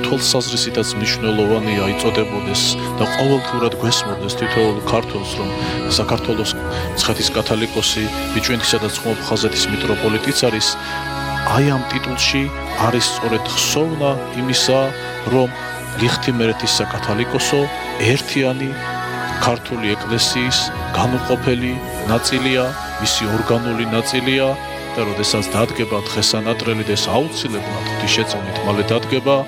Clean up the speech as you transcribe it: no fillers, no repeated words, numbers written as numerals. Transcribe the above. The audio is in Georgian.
თვალსაზრისითაც მნიშვნელოვანია იწოდებოდეს და ყოველთვიურად გვესმოდეს თითოეულ ქართველს, რომ საქართველოს მცხეთის კათალიკოსი, ბიჭვინთისა და ცხმობხაზეთის მიტროპოლიტიც არის, აი ამ ტიტულში არის სწორედ ხსოვნა იმისა, რომ ლიხთიმერეთის საკათალიკოსო ერთიანი ქართული ეკლესიის განუყოფელი ნაწილია, მისი ორგანული ნაწილია და როდესაც დადგება დღესანატრელი და ეს აუცილებლად ღვთისშეწონით მალე დადგება